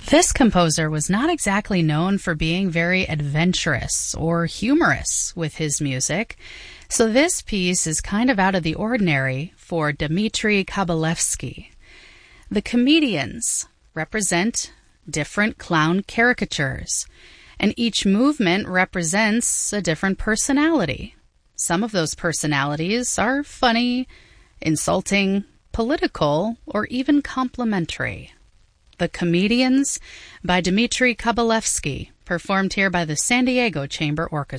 This composer was not exactly known for being very adventurous or humorous with his music, so this piece is kind of out of the ordinary for Dmitri Kabalevsky. The comedians represent different clown caricatures, and each movement represents a different personality. Some of those personalities are funny, insulting, political, or even complimentary. The Comedians by Dmitri Kabalevsky, performed here by the San Diego Chamber Orchestra.